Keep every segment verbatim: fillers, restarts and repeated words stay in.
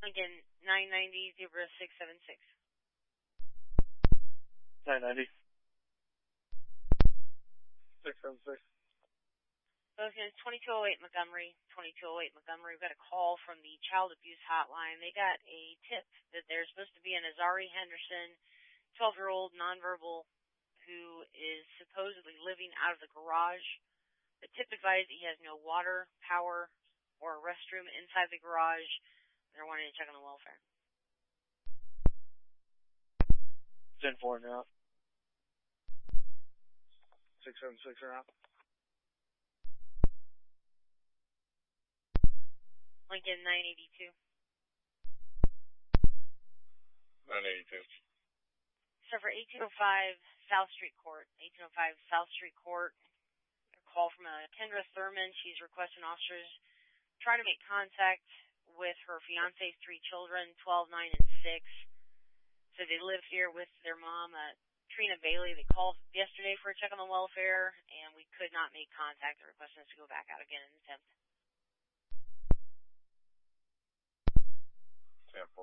Lincoln nine ninety zebra six seven six. nine ninety. six seven six. Lincoln twenty-two oh eight Montgomery, twenty-two oh eight Montgomery. We've got a call from the child abuse hotline. They got a tip that there's supposed to be an Azari Henderson, twelve-year-old nonverbal, who is supposedly living out of the garage. The tip advised he has no water, power, or a restroom inside the garage. They're wanting to check on the welfare. ten four now. six seven six now. Lincoln nine eighty-two. nine eighty-two. So for eighteen oh five South Street Court, eighteen oh five South Street Court, a call from a Kendra Thurman. She's requesting officers try to make contact with her fiance's three children, twelve, nine, and six. So they live here with their mom, uh, Trina Bailey. They called yesterday for a check on the welfare, and we could not make contact. They're requesting us to go back out again and attempt. Sample.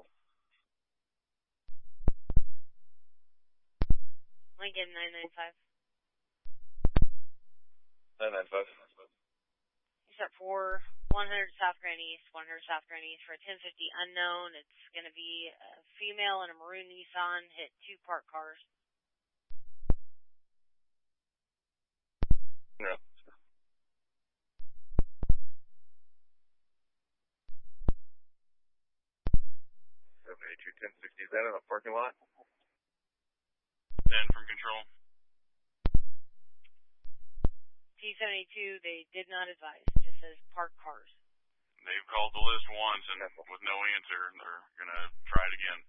Lincoln nine ninety-five. nine ninety-five. You start for one hundred South Grand East, one hundred South Grand East for a ten fifty unknown. It's going to be a female in a maroon Nissan, hit two parked cars. No. seven eighty-two ten sixty. Is that in a parking lot? ten from control. T seventy-two, they did not advise. Just says parked cars. They've called the list once and with no answer, they're going to try it again.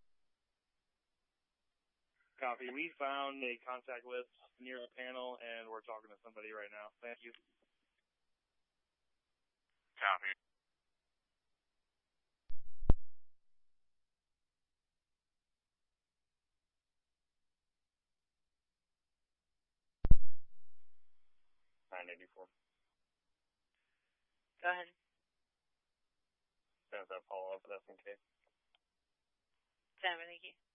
Copy. We found a contact list near a panel, and we're talking to somebody right now. Thank you. Copy. nine eighty-four. Go ahead. Sounds that follow up with S and K. Seven, thank you.